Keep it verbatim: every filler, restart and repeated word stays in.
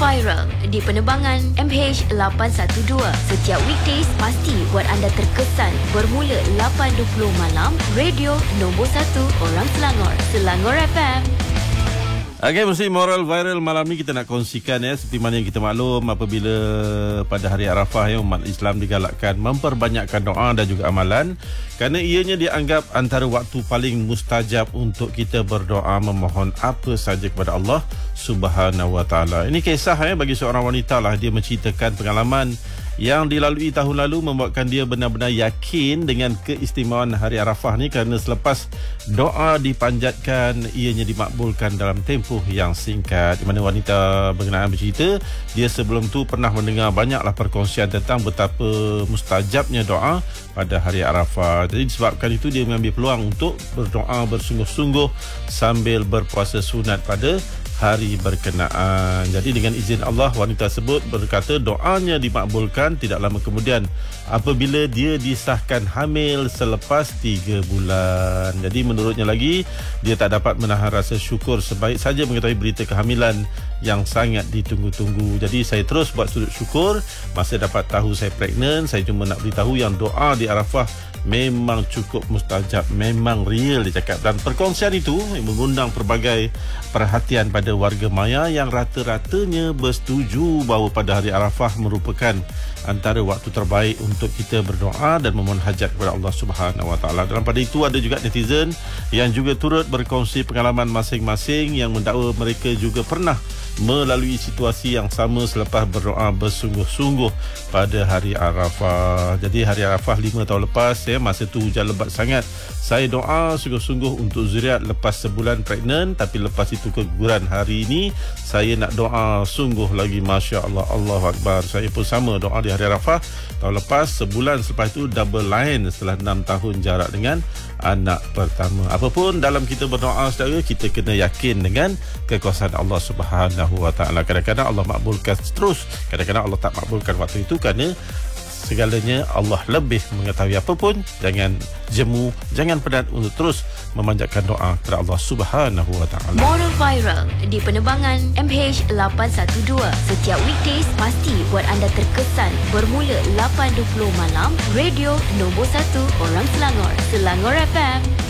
Viral di penerbangan M H lapan satu dua. Setiap weekdays pasti buat anda terkesan. Bermula lapan dua puluh malam, radio nombor satu orang Selangor, Selangor F M. Okey, mesti moral viral malam ni kita nak kongsikan ya, seperti mana yang kita maklum apabila pada hari Arafah ya, umat Islam digalakkan memperbanyakkan doa dan juga amalan kerana ianya dianggap antara waktu paling mustajab untuk kita berdoa memohon apa saja kepada Allah Subhanahu Wa Taala. Ini kisah ya bagi seorang wanita lah, dia menceritakan pengalaman yang dilalui tahun lalu membuatkan dia benar-benar yakin dengan keistimewaan hari Arafah ni kerana selepas doa dipanjatkan ianya dimakbulkan dalam tempoh yang singkat. Di mana wanita berkenaan bercerita, dia sebelum tu pernah mendengar banyaklah perkongsian tentang betapa mustajabnya doa pada hari Arafah. Jadi disebabkan itu dia mengambil peluang untuk berdoa bersungguh-sungguh sambil berpuasa sunat pada hari berkenaan. Jadi dengan izin Allah, wanita tersebut berkata doanya dimakbulkan tidak lama kemudian apabila dia disahkan hamil selepas tiga bulan. Jadi menurutnya lagi, dia tak dapat menahan rasa syukur sebaik saja mengetahui berita kehamilan yang sangat ditunggu-tunggu. Jadi saya terus buat sujud syukur masa dapat tahu saya pregnant. Saya cuma nak beritahu yang doa di Arafah memang cukup mustajab, memang real dia cakap. Dan perkongsian itu mengundang pelbagai perhatian pada warga maya yang rata-ratanya bersetuju bahawa pada hari Arafah merupakan antara waktu terbaik untuk kita berdoa dan memohon hajat kepada Allah Subhanahu Wa Taala. Dalam pada itu ada juga netizen yang juga turut berkongsi pengalaman masing-masing yang mendakwa mereka juga pernah melalui situasi yang sama selepas berdoa bersungguh-sungguh pada hari Arafah. Jadi hari Arafah lima tahun lepas ya, masa tu hujan lebat sangat. Saya doa sungguh-sungguh untuk zuriat lepas sebulan pregnant, tapi lepas itu keguguran. Hari ini saya nak doa sungguh lagi, Masya Allah, Allahu Akbar. Saya pun sama doa di hari Arafah tahun lepas, sebulan selepas itu double line setelah enam tahun jarak dengan anak pertama. Apapun dalam kita berdoa saudara, kita kena yakin dengan kekuasaan Allah Subhanahu Wa Taala. Kadang-kadang Allah makbulkan terus, kadang-kadang Allah tak makbulkan waktu itu kerana segalanya Allah lebih mengetahui. Apapun, jangan jemu, jangan penat untuk terus memanjatkan doa kepada Allah Subhanahu Wa Taala. Moral Viral di penerbangan M H lapan satu dua. Setiap weekdays pasti buat anda terkesan. Bermula lapan dua puluh malam, radio nombor satu orang Selangor, Selangor F M.